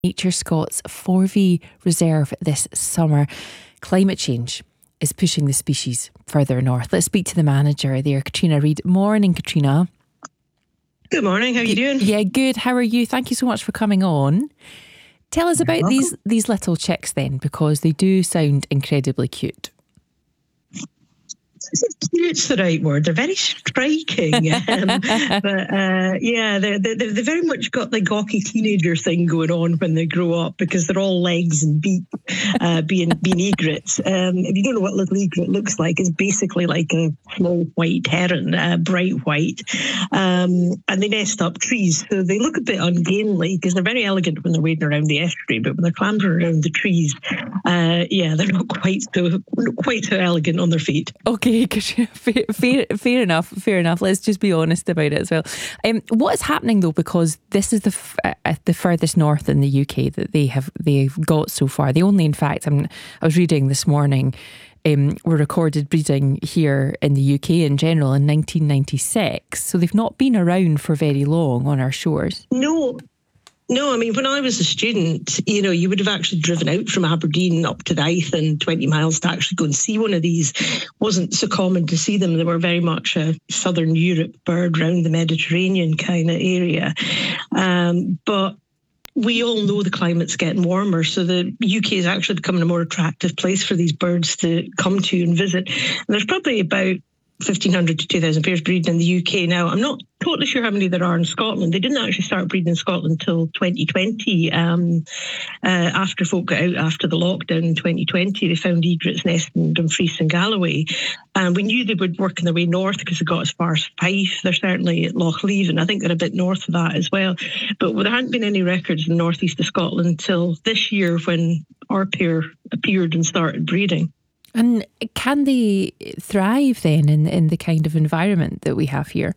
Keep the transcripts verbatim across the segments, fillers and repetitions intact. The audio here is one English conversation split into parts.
Nature Scots Forvey Reserve this summer. Climate change is pushing the species further north. Let's speak to the manager there, Katrina Reid. Morning, Katrina. Good morning. How are you doing? Yeah, good. How are you? Thank you so much for coming on. Tell us about these these little chicks then, because they do sound incredibly cute. Cute's the right word. They're very striking. um, but uh, yeah, they they they very much got the gawky teenager thing going on when they grow up, because they're all legs and beak, uh, being being egrets. Um, if you don't know what little egret looks like, it's basically like a small white heron, uh, bright white, um, and they nest up trees. So they look a bit ungainly because they're very elegant when they're wading around the estuary, but when they're clambering around the trees, uh, yeah, they're not quite so not quite so elegant on their feet. Okay. Fair, fair, fair enough. Fair enough. Let's just be honest about it as well. Um, what is happening though? Because this is the f- uh, the furthest north in the U K that they have they've got so far. They only, in fact, I'm, I was reading this morning, um, were recorded breeding here in the U K in general in nineteen ninety-six. So they've not been around for very long on our shores. No. No, I mean, when I was a student, you know, you would have actually driven out from Aberdeen up to Dyth and twenty miles to actually go and see one of these. It wasn't so common to see them. They were very much a Southern Europe bird around the Mediterranean kind of area. Um, but we all know the climate's getting warmer, so the U K is actually becoming a more attractive place for these birds to come to and visit. And there's probably about fifteen hundred to two thousand pairs breeding in the U K now. I'm not totally sure how many there are in Scotland. They didn't actually start breeding in Scotland until twenty twenty. Um, uh, after folk got out after the lockdown in twenty twenty, they found egrets nesting in Dumfries and Galloway. And we knew they would work in their way north because they got as far as Fife. They're certainly at Loch Leven. I think they're a bit north of that as well. But there hadn't been any records in the northeast of Scotland until this year when our pair appeared and started breeding. And can they thrive then in, in the kind of environment that we have here?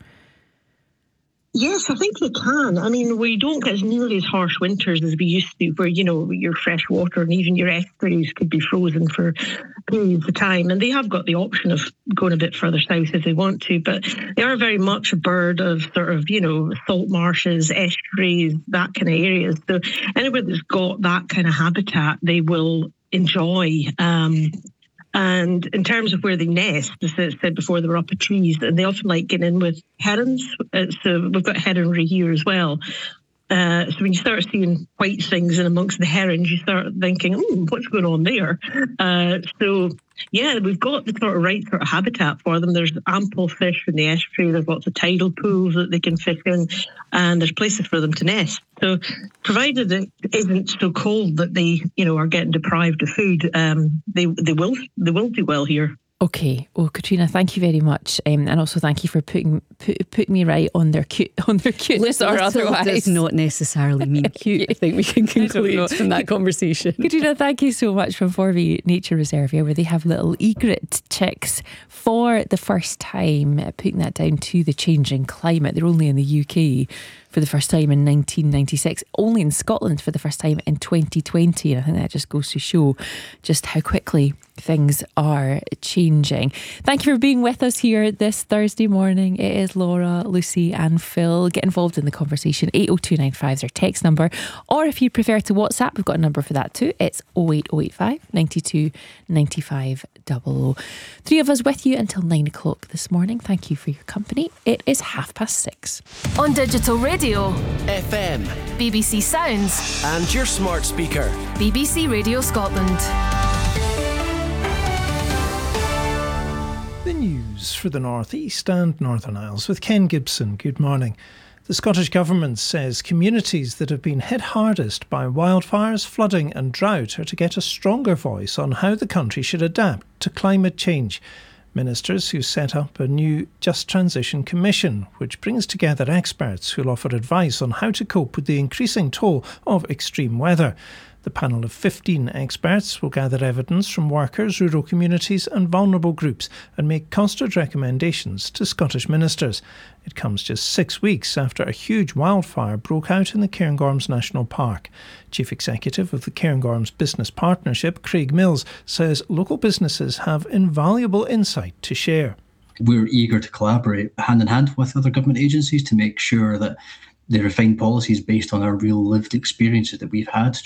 Yes, I think they can. I mean, we don't get as nearly as harsh winters as we used to, where, you know, your fresh water and even your estuaries could be frozen for periods of time. And they have got the option of going a bit further south if they want to, but they are very much a bird of sort of, you know, salt marshes, estuaries, that kind of areas. So anywhere that's got that kind of habitat, they will enjoy. Um, And in terms of where they nest, as I said before, they were up at trees, and they often like getting in with herons. Uh, so we've got heronry here as well. Uh, so when you start seeing white things in amongst the herons, you start thinking, oh, what's going on there? Uh, so, yeah, we've got the sort of right sort of habitat for them. There's ample fish in the estuary. There's lots of tidal pools that they can fish in, and there's places for them to nest. So provided it isn't so cold that they, you know, are getting deprived of food, um, they they will they will do well here. Okay, well, Katrina, thank you very much, um, and also thank you for putting put, putting me right on their cute on their cuteness or otherwise. Does not necessarily mean cute. I think we can conclude from that conversation. Katrina, thank you so much from Forvey Nature Reserve here, where they have little egret chicks for the first time, putting that down to the changing climate. They're only in the U K for the first time in nineteen ninety-six, only in Scotland for the first time in twenty twenty. And I think that just goes to show just how quickly things are changing. Thank you for being with us here this Thursday morning. It is Laura, Lucy and Phil. Get involved in the conversation. eight oh two nine five is our text number, or if you prefer to WhatsApp, we've got a number for that too. It's oh eight oh eight five, nine two, nine five double oh. Three of us with you until nine o'clock this morning. Thank you for your company. It is half past six. On digital radio, F M, B B C Sounds and your smart speaker, B B C Radio Scotland. The news for the North East and Northern Isles with Ken Gibson. Good morning. The Scottish Government says communities that have been hit hardest by wildfires, flooding and drought are to get a stronger voice on how the country should adapt to climate change. Ministers who set up a new Just Transition Commission, which brings together experts who'll offer advice on how to cope with the increasing toll of extreme weather. The panel of fifteen experts will gather evidence from workers, rural communities and vulnerable groups and make costed recommendations to Scottish ministers. It comes just six weeks after a huge wildfire broke out in the Cairngorms National Park. Chief Executive of the Cairngorms Business Partnership, Craig Mills, says local businesses have invaluable insight to share. We're eager to collaborate hand in hand with other government agencies to make sure that they refine policies based on our real lived experiences that we've had